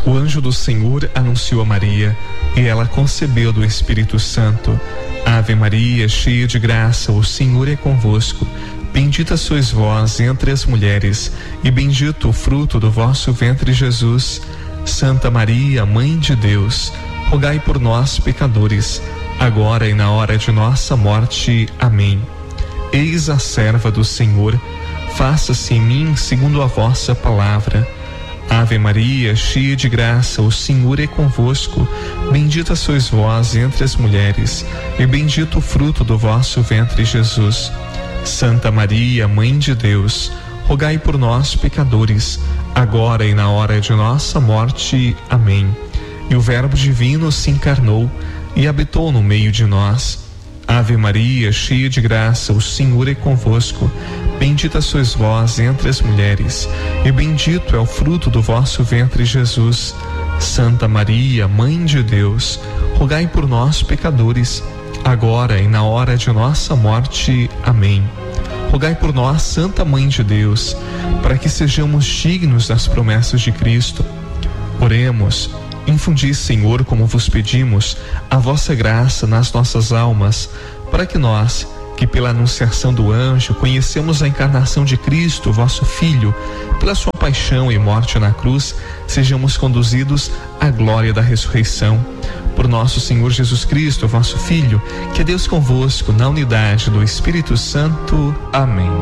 O anjo do Senhor anunciou a Maria, e ela concebeu do Espírito Santo. Ave Maria, cheia de graça, o Senhor é convosco. Bendita sois vós entre as mulheres, e bendito o fruto do vosso ventre, Jesus. Santa Maria, Mãe de Deus, rogai por nós, pecadores, agora e na hora de nossa morte. Amém. Eis a serva do Senhor, faça-se em mim segundo a vossa palavra. Ave Maria, cheia de graça, o Senhor é convosco. Bendita sois vós entre as mulheres, e bendito o fruto do vosso ventre, Jesus. Santa Maria, Mãe de Deus, rogai por nós, pecadores, agora e na hora de nossa morte. Amém. E o Verbo divino se encarnou e habitou no meio de nós. Ave Maria, cheia de graça, o Senhor é convosco. Bendita sois vós entre as mulheres, e bendito é o fruto do vosso ventre, Jesus. Santa Maria, Mãe de Deus, rogai por nós, pecadores, agora e na hora de nossa morte. Amém. Rogai por nós, Santa Mãe de Deus, para que sejamos dignos das promessas de Cristo. Oremos. Infundi, Senhor, como vos pedimos, a vossa graça nas nossas almas, para que nós, que pela anunciação do anjo conhecemos a encarnação de Cristo, vosso Filho, pela sua paixão e morte na cruz, sejamos conduzidos à glória da ressurreição. Por nosso Senhor Jesus Cristo, vosso Filho, que é Deus convosco, na unidade do Espírito Santo. Amém.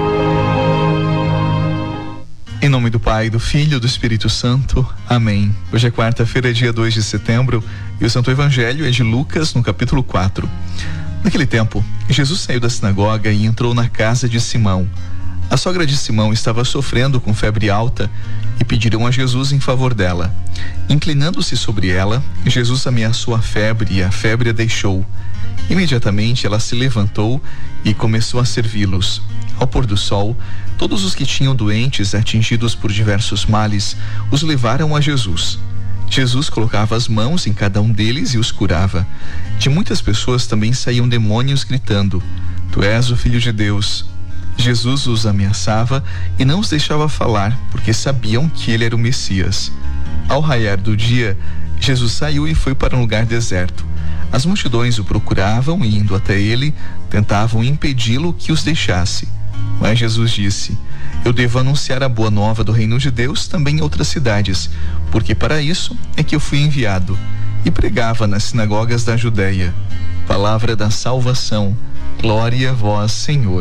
Em nome do Pai, do Filho e do Espírito Santo. Amém. Hoje é quarta-feira, dia 2 de setembro, e o Santo Evangelho é de Lucas, no capítulo 4. Naquele tempo, Jesus saiu da sinagoga e entrou na casa de Simão. A sogra de Simão estava sofrendo com febre alta e pediram a Jesus em favor dela. Inclinando-se sobre ela, Jesus ameaçou a febre e a febre a deixou. Imediatamente ela se levantou e começou a servi-los. Ao pôr do sol, todos os que tinham doentes atingidos por diversos males os levaram a Jesus. Jesus colocava as mãos em cada um deles e os curava. De muitas pessoas também saíam demônios gritando: Tu és o Filho de Deus. Jesus os ameaçava e não os deixava falar, porque sabiam que ele era o Messias. Ao raiar do dia, Jesus saiu e foi para um lugar deserto. As multidões o procuravam e, indo até ele, tentavam impedi-lo que os deixasse. Mas Jesus disse: Eu devo anunciar a boa nova do reino de Deus também em outras cidades, porque para isso é que eu fui enviado. E pregava nas sinagogas da Judeia. Palavra da salvação. Glória a vós, Senhor.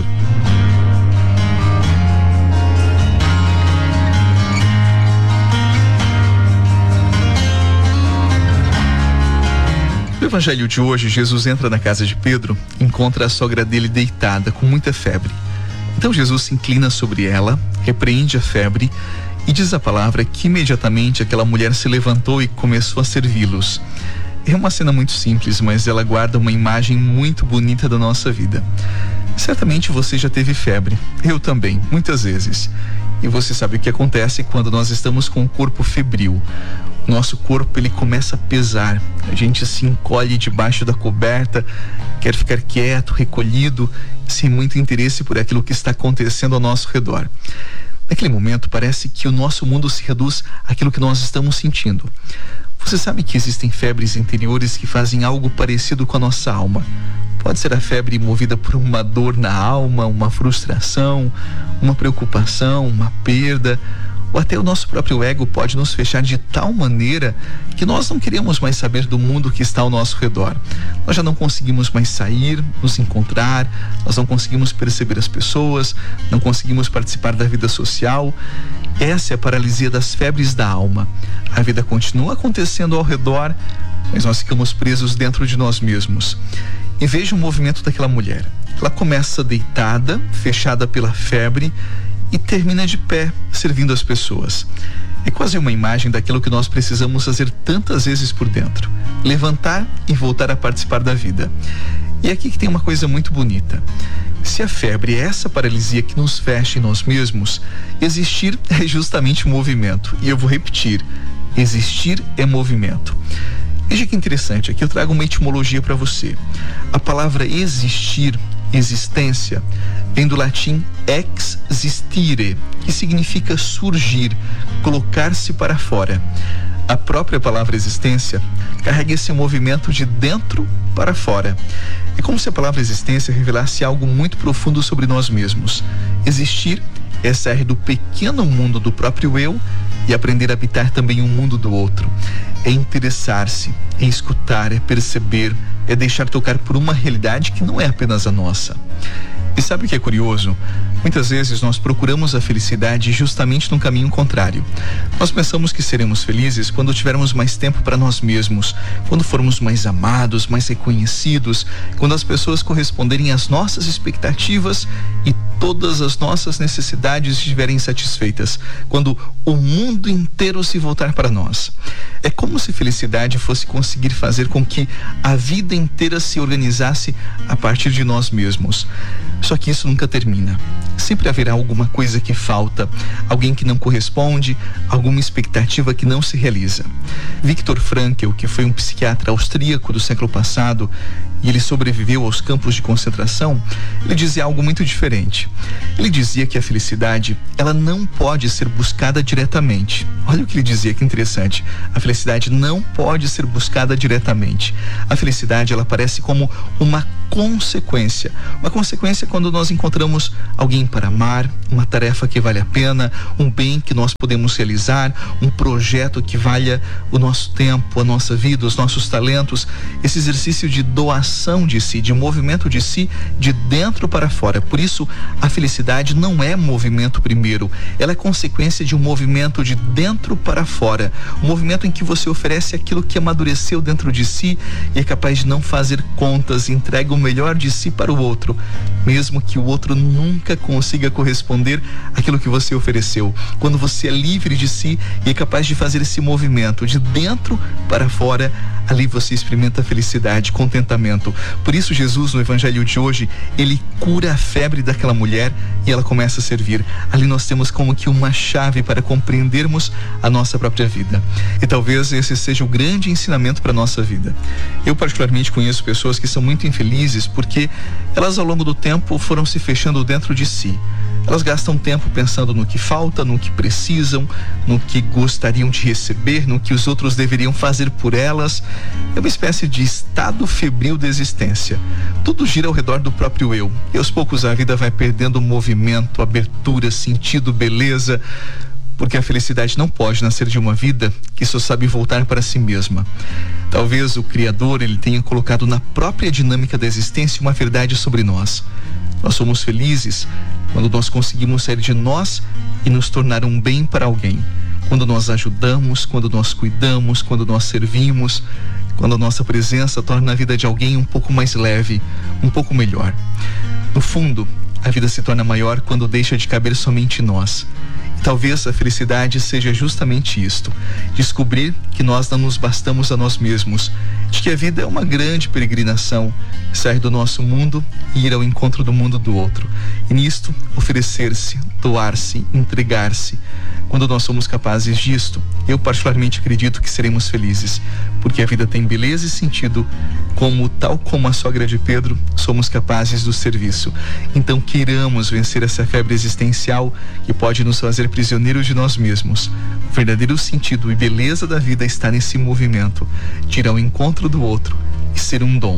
No Evangelho de hoje, Jesus entra na casa de Pedro e encontra a sogra dele deitada com muita febre. Então Jesus se inclina sobre ela, repreende a febre e diz a palavra que imediatamente aquela mulher se levantou e começou a servi-los. É uma cena muito simples, mas ela guarda uma imagem muito bonita da nossa vida. Certamente você já teve febre, eu também, muitas vezes. E você sabe o que acontece quando nós estamos com o corpo febril. O nosso corpo, ele começa a pesar, a gente se encolhe debaixo da coberta, quer ficar quieto, recolhido, sem muito interesse por aquilo que está acontecendo ao nosso redor. Naquele momento parece que o nosso mundo se reduz àquilo que nós estamos sentindo. Você sabe que existem febres interiores que fazem algo parecido com a nossa alma. Pode ser a febre movida por uma dor na alma, uma frustração, uma preocupação, uma perda, ou até o nosso próprio ego pode nos fechar de tal maneira que nós não queremos mais saber do mundo que está ao nosso redor. Nós já não conseguimos mais sair, nos encontrar, nós não conseguimos perceber as pessoas, não conseguimos participar da vida social. Essa é a paralisia das febres da alma. A vida continua acontecendo ao redor, mas nós ficamos presos dentro de nós mesmos. E veja o movimento daquela mulher. Ela começa deitada, fechada pela febre, e termina de pé, servindo as pessoas. É quase uma imagem daquilo que nós precisamos fazer tantas vezes por dentro: levantar e voltar a participar da vida. E aqui que tem uma coisa muito bonita. Se a febre é essa paralisia que nos fecha em nós mesmos, existir é justamente movimento. E eu vou repetir: existir é movimento. Veja que interessante, aqui eu trago uma etimologia para você. A palavra existir, existência, vem do latim existire, que significa surgir, colocar-se para fora. A própria palavra existência carrega esse movimento de dentro para fora. É como se a palavra existência revelasse algo muito profundo sobre nós mesmos. Existir é sair do pequeno mundo do próprio eu e aprender a habitar também o mundo do outro. É interessar-se, é escutar, é perceber, é deixar tocar por uma realidade que não é apenas a nossa. E sabe o que é curioso? Muitas vezes nós procuramos a felicidade justamente no caminho contrário. Nós pensamos que seremos felizes quando tivermos mais tempo para nós mesmos, quando formos mais amados, mais reconhecidos, quando as pessoas corresponderem às nossas expectativas e todas as nossas necessidades estiverem satisfeitas, quando o mundo inteiro se voltar para nós. É como se felicidade fosse conseguir fazer com que a vida inteira se organizasse a partir de nós mesmos. Só que isso nunca termina. Sempre haverá alguma coisa que falta, alguém que não corresponde, alguma expectativa que não se realiza. Viktor Frankl, que foi um psiquiatra austríaco do século passado, e ele sobreviveu aos campos de concentração, ele dizia algo muito diferente. Ele dizia que a felicidade, ela não pode ser buscada diretamente. Olha o que ele dizia, que interessante. A felicidade não pode ser buscada diretamente. A felicidade, ela aparece como uma consequência. Uma consequência quando nós encontramos alguém para amar, uma tarefa que vale a pena, um bem que nós podemos realizar, um projeto que valha o nosso tempo, a nossa vida, os nossos talentos, esse exercício de doação de si, de movimento de si, de dentro para fora. Por isso, a felicidade não é movimento primeiro, ela é consequência de um movimento de dentro para fora, um movimento em que você oferece aquilo que amadureceu dentro de si e é capaz de não fazer contas, entrega o melhor de si para o outro, mesmo que o outro nunca consiga corresponder àquilo que você ofereceu. Quando você é livre de si e é capaz de fazer esse movimento de dentro para fora, ali você experimenta felicidade, contentamento. Por isso Jesus, no evangelho de hoje, ele cura a febre daquela mulher e ela começa a servir. Ali nós temos como que uma chave para compreendermos a nossa própria vida. E talvez esse seja o grande ensinamento para a nossa vida. Eu particularmente conheço pessoas que são muito infelizes porque elas ao longo do tempo foram se fechando dentro de si. Elas gastam tempo pensando no que falta, no que precisam, no que gostariam de receber, no que os outros deveriam fazer por elas. É uma espécie de estado febril da existência. Tudo gira ao redor do próprio eu. E aos poucos a vida vai perdendo movimento, abertura, sentido, beleza. Porque a felicidade não pode nascer de uma vida que só sabe voltar para si mesma. Talvez o Criador ele tenha colocado na própria dinâmica da existência uma verdade sobre nós. Nós somos felizes quando nós conseguimos sair de nós e nos tornar um bem para alguém. Quando nós ajudamos, quando nós cuidamos, quando nós servimos, quando a nossa presença torna a vida de alguém um pouco mais leve, um pouco melhor. No fundo, a vida se torna maior quando deixa de caber somente em nós. E talvez a felicidade seja justamente isto: descobrir que nós não nos bastamos a nós mesmos, de que a vida é uma grande peregrinação, sair do nosso mundo e ir ao encontro do mundo do outro. E nisto, oferecer-se, doar-se, entregar-se. Quando nós somos capazes disto, eu particularmente acredito que seremos felizes, porque a vida tem beleza e sentido, tal como a sogra de Pedro, somos capazes do serviço. Então queiramos vencer essa febre existencial que pode nos fazer prisioneiros de nós mesmos. O verdadeiro sentido e beleza da vida está nesse movimento, de ir ao encontro do outro e ser um dom.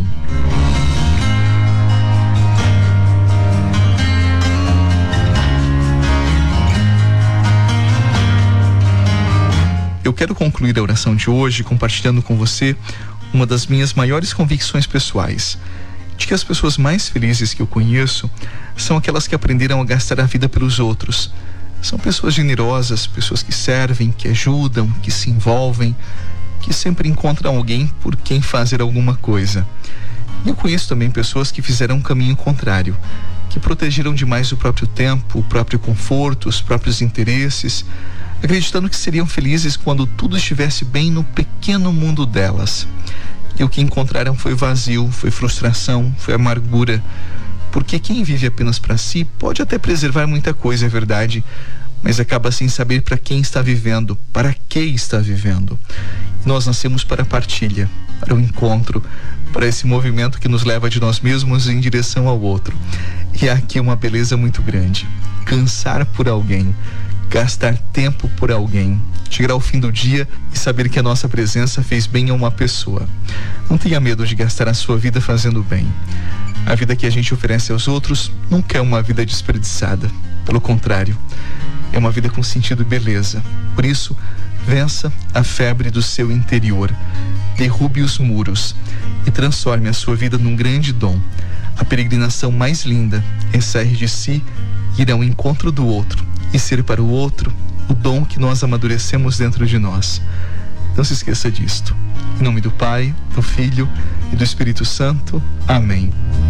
Eu quero concluir a oração de hoje compartilhando com você uma das minhas maiores convicções pessoais, de que as pessoas mais felizes que eu conheço são aquelas que aprenderam a gastar a vida pelos outros. São pessoas generosas, pessoas que servem, que ajudam, que se envolvem, que sempre encontram alguém por quem fazer alguma coisa. E eu conheço também pessoas que fizeram um caminho contrário, que protegeram demais o próprio tempo, o próprio conforto, os próprios interesses, acreditando que seriam felizes quando tudo estivesse bem no pequeno mundo delas. E o que encontraram foi vazio, foi frustração, foi amargura. Porque quem vive apenas para si pode até preservar muita coisa, é verdade, mas acaba sem saber para quem está vivendo, para que está vivendo. E nós nascemos para a partilha, para o encontro, para esse movimento que nos leva de nós mesmos em direção ao outro. E há aqui uma beleza muito grande: cansar por alguém, gastar tempo por alguém, chegar ao fim do dia e saber que a nossa presença fez bem a uma pessoa. Não tenha medo de gastar a sua vida fazendo bem. A vida que a gente oferece aos outros nunca é uma vida desperdiçada. Pelo contrário, é uma vida com sentido e beleza. Por isso, vença a febre do seu interior, derrube os muros e transforme a sua vida num grande dom. A peregrinação mais linda é sair de si, ir ao encontro do outro e ser para o outro o dom que nós amadurecemos dentro de nós. Não se esqueça disto. Em nome do Pai, do Filho e do Espírito Santo. Amém.